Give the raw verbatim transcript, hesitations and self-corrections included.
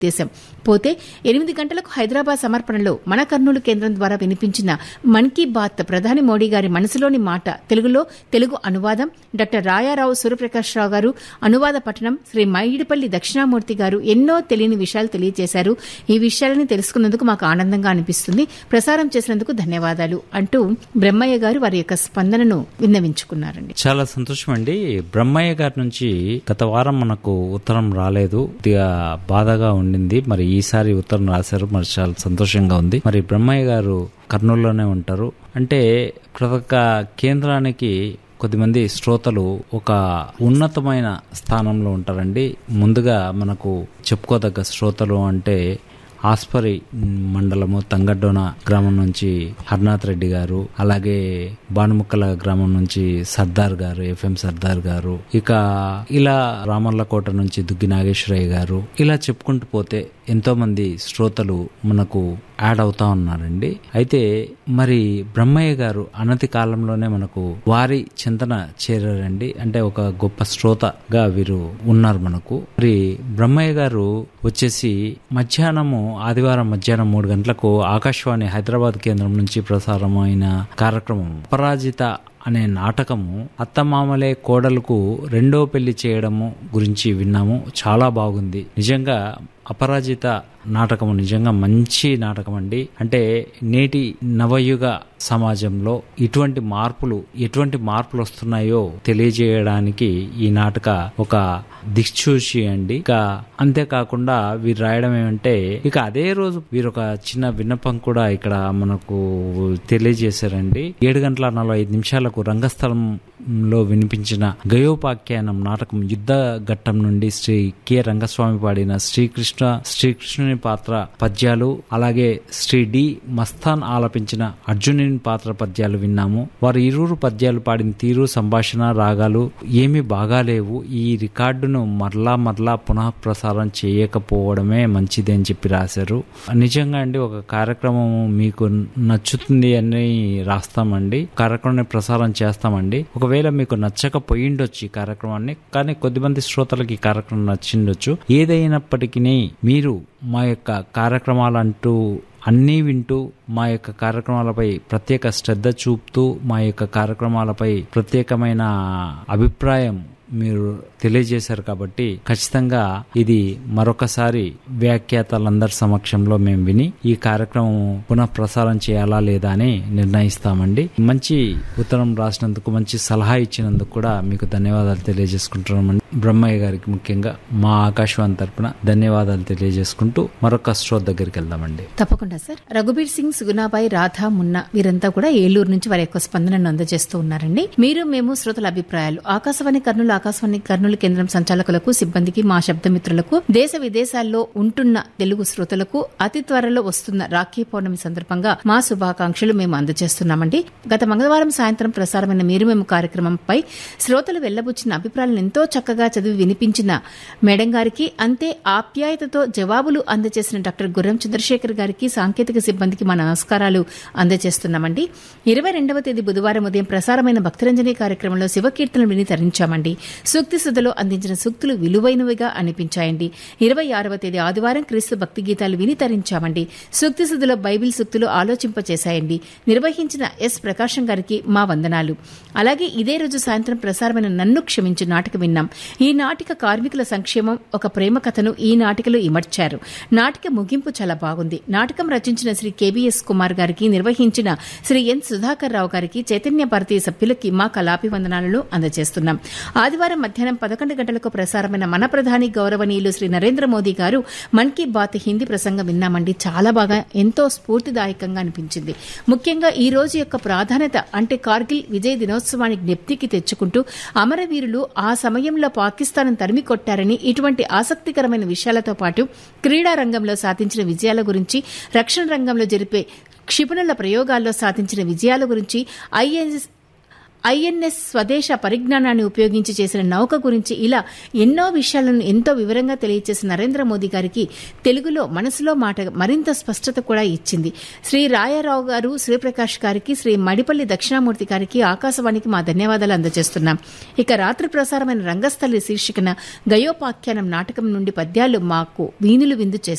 ఉద్దేశం. పోతే ఎనిమిది గంటలకు హైదరాబాద్ సమర్పణలో మన కర్నూలు కేంద్రం ద్వారా వినిపించిన మన్ కీ బాత్ ప్రధాని మోడీ గారి మనసులోని మాట తెలుగులో తెలుగు అనువాదం డాక్టర్ రాయారావు సూర్యప్రకాష్ రావు గారు, అనువాద పఠనం శ్రీ మైడిపల్లి దక్షిణామూర్తి గారు ఎన్నో తెలియని విషయాలు తెలియజేశారు. ఈ విషయాలని తెలుసుకున్నందుకు మాకు ఆనందంగా అనిపిస్తుంది. ప్రసారం చేసినందుకు ధన్యవాదాలు అంటూ బ్రహ్మయ్య గారు వారి యొక్క స్పందనను విన్నవించుకున్నారండి. చాలా సంతోషం అండి. బ్రహ్మయ్య గారి నుంచి గత వారం మనకు ఉత్తరం రాలేదు, బాధగా ఉండింది. మరి ఈసారి ఉత్తరం రాశారు, మరి చాలా సంతోషంగా ఉంది. మరి బ్రహ్మయ్య గారు కర్నూలులోనే ఉంటారు. అంటే ప్రతి ఒక్క కేంద్రానికి కొద్దిమంది శ్రోతలు ఒక ఉన్నతమైన స్థానంలో ఉంటారండి. ముందుగా మనకు చెప్పుకోదగ్గ శ్రోతలు అంటే ఆస్పరి మండలము తంగడ్డోన గ్రామం నుంచి హర్నాథ్ రెడ్డి గారు, అలాగే బాణముక్కల గ్రామం నుంచి సర్దార్ గారు, ఎఫ్ఎం సర్దార్ గారు, ఇక ఇలా రామర్లకోట నుంచి దుగ్గి నాగేశ్వరయ్య గారు, ఇలా చెప్పుకుంటూ పోతే ఎంతో మంది శ్రోతలు మనకు యాడ్ అవుతా ఉన్నారండి. అయితే మరి బ్రహ్మయ్య గారు అనతి కాలంలోనే మనకు వారి చింతన చేరారండి. అంటే ఒక గొప్ప శ్రోతగా వీరు ఉన్నారు మనకు. మరి బ్రహ్మయ్య గారు వచ్చేసి మధ్యాహ్నము ఆదివారం మధ్యాహ్నం మూడు గంటలకు ఆకాశవాణి హైదరాబాద్ కేంద్రం నుంచి ప్రసారమైన కార్యక్రమం అపరాజిత అనే నాటకము అత్తమామలే కోడలకు రెండో పెళ్లి చేయడము గురించి విన్నాము. చాలా బాగుంది నిజంగా. అపరాజిత నాటకము నిజంగా మంచి నాటకం అండి. అంటే నేటి నవయుగ సమాజంలో ఇటువంటి మార్పులు ఎటువంటి మార్పులు వస్తున్నాయో తెలియజేయడానికి ఈ నాటక ఒక దిక్సూచి అండి. ఇక అంతేకాకుండా వీరు రాయడం ఏమంటే, ఇక అదే రోజు వీరు ఒక చిన్న విన్నపం కూడా ఇక్కడ మనకు తెలియజేశారండి. ఏడు గంటల నలభై ఐదు నిమిషాలకు రంగస్థలంలో వినిపించిన గయోపాఖ్యానం నాటకం యుద్ధ ఘట్టం నుండి శ్రీ కె రంగస్వామి పాడిన శ్రీకృష్ణ శ్రీకృష్ణుని పాత్ర పద్యాలు, అలాగే శ్రీ డి మస్తాన్ ఆలపించిన అర్జునుని పాత్ర పద్యాలు విన్నాము. వారు ఇరువురు పద్యాలు పాడిన తీరు, సంభాషణ, రాగాలు ఏమీ బాగాలేవు. ఈ రికార్డును మరలా మరలా పునః ప్రసారం చేయకపోవడమే మంచిది అని చెప్పి రాశారు. నిజంగా అండి, ఒక కార్యక్రమం మీకు నచ్చుతుంది అని రాస్తామండి, కార్యక్రమాన్ని ప్రసారం చేస్తామండి. ఒకవేళ మీకు నచ్చకపోయిండొచ్చు ఈ కార్యక్రమాన్ని, కానీ కొద్దిమంది శ్రోతలకు ఈ కార్యక్రమం నచ్చిండొచ్చు. ఏదైనప్పటికీ మీరు మా యొక్క కార్యక్రమాలంటూ అన్నీ వింటూ మా యొక్క కార్యక్రమాలపై ప్రత్యేక శ్రద్ధ చూపుతూ మా యొక్క కార్యక్రమాలపై ప్రత్యేకమైన అభిప్రాయం మీరు తెలియజేశారు కాబట్టి ఖచ్చితంగా ఇది మరొకసారి వ్యాఖ్యాతలందరి సమక్షంలో మేము విని ఈ కార్యక్రమం పునః ప్రసారం చేయాలా లేదా అని నిర్ణయిస్తామండి. మంచి ఉత్తరం రాసినందుకు, మంచి సలహా ఇచ్చినందుకు కూడా మీకు ధన్యవాదాలు తెలియజేసుకుంటున్నామండి. బ్రహ్మయ్య గారికి ముఖ్యంగా మా ఆకాశవాణి తరపున ధన్యవాదాలు తెలియజేసుకుంటూ మరొక శ్రోత దగ్గరికి వెళ్దామండి. తప్పకుండా సార్. రఘుబీర్ సింగ్, సుగుణాబాయి, రాధా, మున్నా వీరంతా కూడా ఏలూరు నుంచి వారి యొక్క స్పందనను అందజేస్తూ ఉన్నారండి. మీరు మేము శ్రోతల అభిప్రాయాలు ఆకాశవాణి కర్నూలు ఆకాశవాణి కర్నూలు కేంద్రం సంచాలకులకు, సిబ్బందికి, మా శబ్దమిత్రులకు, దేశ విదేశాల్లో ఉంటున్న తెలుగు శ్రోతలకు అతి త్వరలో వస్తున్న రాఖీ పౌర్ణమి సందర్భంగా మా శుభాకాంక్షలు మేము అందజేస్తున్నామండి. గత మంగళవారం సాయంత్రం ప్రసారమైన మీరు మేము కార్యక్రమంపై శ్రోతలు వెళ్లబుచ్చిన అభిప్రాయాలను ఎంతో చక్కగా చదివి వినిపించిన మేడం గారికి, అంతే ఆప్యాయతతో జవాబులు అందజేసిన డాక్టర్ గుర్రం చంద్రశేఖర్ గారికి, సాంకేతిక సిబ్బందికి మా నమస్కారాలు అందజేస్తున్నామండి. ఇరవై రెండవ తేదీ బుధవారం ఉదయం ప్రసారమైన భక్తరంజని కార్యక్రమంలో శివకీర్తనలు విని తరించామండి. సూక్తి సుధలో అందించిన సూక్తులు విలువైనవిగా అనిపించాయండి. ఇరవై ఆరవ తేదీ ఆదివారం క్రీస్తు భక్తి గీతాలు విని తరించామండి. సూక్తి సుధలో బైబిల్ సూక్తులు ఆలోచింపచేశాయండి. నిర్వహించిన ఎస్ ప్రకాశం గారికి మా వందనాలు. అలాగే ఇదే రోజు సాయంత్రం ప్రసారమైన నన్ను క్షమించు నాటక విన్నాం. ఈ నాటిక కార్మికుల సంక్షేమం ఒక ప్రేమ కథను ఈ నాటికలో ఇమర్చారు. నాటిక ముగింపు చాలా బాగుంది. నాటకం రచించిన శ్రీ కెబిఎస్ కుమార్ గారికి, నిర్వహించిన శ్రీ ఎన్ సుధాకర్ రావు గారికి, చైతన్య భారతీయ సభ్యులకి మా కళాభివందనాలను అందజేస్తున్నాం. ఆదివారం మధ్యాహ్నం పదకొండు గంటలకు ప్రసారమైన మన ప్రధాని గౌరవనీయులు శ్రీ నరేంద్ర మోదీ గారు మన్ కీ బాత్ హిందీ ప్రసంగం విన్నామండి. చాలా బాగా, ఎంతో స్ఫూర్తిదాయకంగా అనిపించింది. ముఖ్యంగా ఈ రోజు యొక్క ప్రాధాన్యత అంటే కార్గిల్ విజయ్ దినోత్సవాన్ని జ్ఞప్తికి తెచ్చుకుంటూ అమరవీరులు ఆ సమయంలో పాకిస్తాన్ తరిమి కొట్టారని, ఇటువంటి ఆసక్తికరమైన విషయాలతో పాటు క్రీడా రంగంలో సాధించిన విజయాల గురించి, రక్షణ రంగంలో జరిపే క్షిపణుల ప్రయోగాల్లో సాధించిన విజయాల గురించి, ఐఎన్ఎస్ ఐఎన్ఎస్ స్వదేశ పరిజ్ఞానాన్ని ఉపయోగించి చేసిన నౌక గురించి ఇలా ఎన్నో విషయాలను ఎంతో వివరంగా తెలియజేసిన నరేంద్ర మోదీ గారికి తెలుగులో మనసులో మాట మరింత స్పష్టత కూడా ఇచ్చింది. శ్రీ రాయారావు గారు, శ్రీప్రకాష్ గారికి, శ్రీ మడిపల్లి దక్షిణామూర్తి గారికి ఆకాశవాణికి మా ధన్యవాదాలు అందజేస్తున్నాం. ఇక రాత్రి ప్రసారమైన రంగస్థలి శీర్షికన గయోపాఖ్యానం నాటకం నుండి పద్యాలు మాకు వీణులు విందు చేశారు.